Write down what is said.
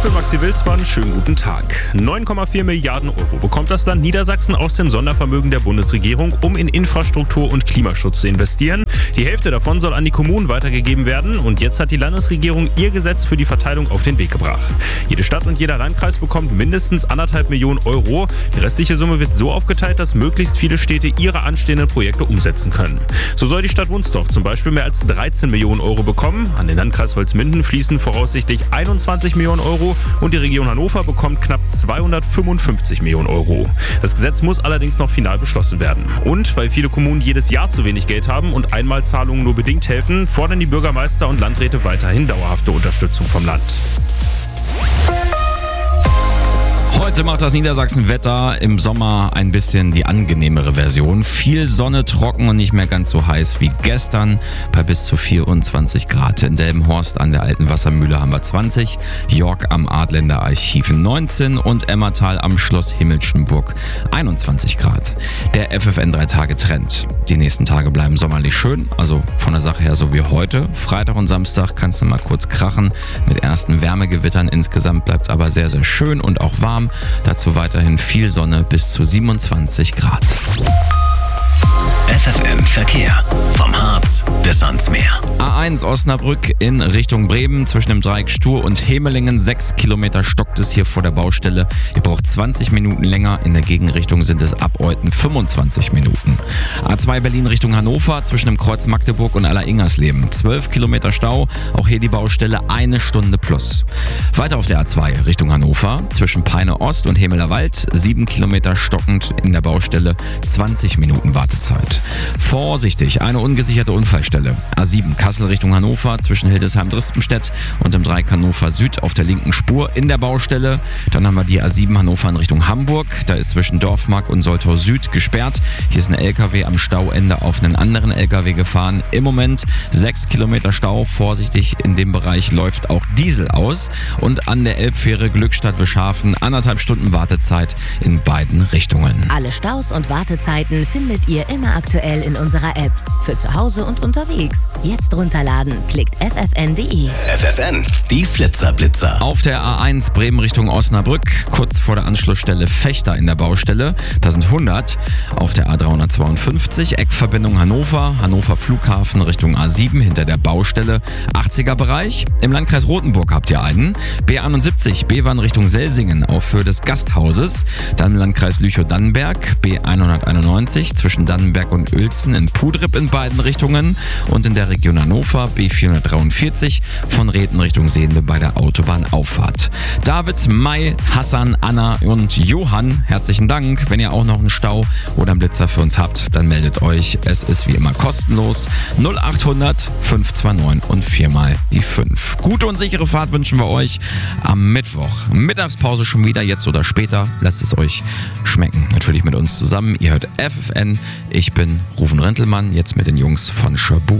bin Maxi Wilsmann, schönen guten Tag. 9,4 Milliarden Euro bekommt das Land Niedersachsen aus dem Sondervermögen der Bundesregierung, um in Infrastruktur und Klimaschutz zu investieren. Die Hälfte davon soll an die Kommunen weitergegeben werden und jetzt hat die Landesregierung ihr Gesetz für die Verteilung auf den Weg gebracht. Jede Stadt und jeder Landkreis bekommt mindestens 1,5 Millionen Euro. Die restliche Summe wird so aufgeteilt, dass möglichst viele Städte ihre anstehenden Projekte umsetzen können. So soll die Stadt Wunsdorf zum Beispiel mehr als 13 Millionen Euro bekommen. An den Landkreis Holzminden fließen voraussichtlich 21 Millionen Euro und die Region Hannover bekommt knapp 255 Millionen Euro. Das Gesetz muss allerdings noch final beschlossen werden. Und weil viele Kommunen jedes Jahr zu wenig Geld haben und Einmalzahlungen nur bedingt helfen, fordern die Bürgermeister und Landräte weiterhin dauerhafte Unterstützung vom Land. Heute macht das Niedersachsen-Wetter im Sommer ein bisschen die angenehmere Version. Viel Sonne, trocken und nicht mehr ganz so heiß wie gestern bei bis zu 24 Grad. In Delmenhorst an der alten Wassermühle haben wir 20, York am Adländer Archiv 19 und Emmertal am Schloss Himmelschenburg 21 Grad. Der FFN 3-Tage-Trend. Die nächsten Tage bleiben sommerlich schön, also von der Sache her so wie heute. Freitag und Samstag kann es mal kurz krachen mit ersten Wärmegewittern. Insgesamt bleibt es aber sehr, sehr schön und auch warm. Dazu weiterhin viel Sonne bis zu 27 Grad. FFN Verkehr. Vom Harz bis ans Meer. A1 Osnabrück in Richtung Bremen zwischen dem Dreieck Stur und Hemelingen. 6 Kilometer stockt es hier vor der Baustelle. Ihr braucht 20 Minuten länger. In der Gegenrichtung sind es ab Euten 25 Minuten. A2 Berlin Richtung Hannover zwischen dem Kreuz Magdeburg und Aller-Ingersleben. 12 Kilometer Stau. Auch hier die Baustelle 1 Stunde plus. Weiter auf der A2 Richtung Hannover zwischen Peine Ost und Hemeler Wald. 7 Kilometer stockend in der Baustelle. 20 Minuten Wartezeit. Vorsichtig, eine ungesicherte Unfallstelle. A7 Kassel Richtung Hannover zwischen Hildesheim-Drispenstedt und dem Dreieck Hannover Süd auf der linken Spur in der Baustelle. Dann haben wir die A7 Hannover in Richtung Hamburg. Da ist zwischen Dorfmark und Soltau Süd gesperrt. Hier ist ein LKW am Stauende auf einen anderen LKW gefahren. Im Moment 6 Kilometer Stau. Vorsichtig, in dem Bereich läuft auch Diesel aus. Und an der Elbfähre Glückstadt-Wischhafen 1,5 Stunden Wartezeit in beiden Richtungen. Alle Staus und Wartezeiten findet ihr immer aktuell in unserer App. Für zu Hause und unterwegs. Jetzt runterladen. Klickt ffn.de. FFN, die Flitzer-Blitzer. Auf der A1 Bremen Richtung Osnabrück, kurz vor der Anschlussstelle Fechter in der Baustelle. Da sind 100. Auf der A352 Eckverbindung Hannover, Hannover Flughafen Richtung A7 hinter der Baustelle. 80er Bereich. Im Landkreis Rothenburg habt ihr einen. B71 Bewan Richtung Selsingen auf Höhe des Gasthauses. Dann im Landkreis Lüchow-Dannenberg B191 zwischen Dannenberg und Uelzen in Pudrip in beiden Richtungen und in der Region Hannover B443 von Reden Richtung Sehnde bei der Autobahnauffahrt. David, Mai, Hassan, Anna und Johann, herzlichen Dank. Wenn ihr auch noch einen Stau oder einen Blitzer für uns habt, dann meldet euch. Es ist wie immer kostenlos. 0800 529 und 4 mal die 5. Gute und sichere Fahrt wünschen wir euch am Mittwoch. Mittagspause schon wieder, jetzt oder später. Lasst es euch schmecken. Natürlich mit uns zusammen. Ihr hört FFN. Ich bin Rufen Rentelmann, jetzt mit den Jungs von Shabu.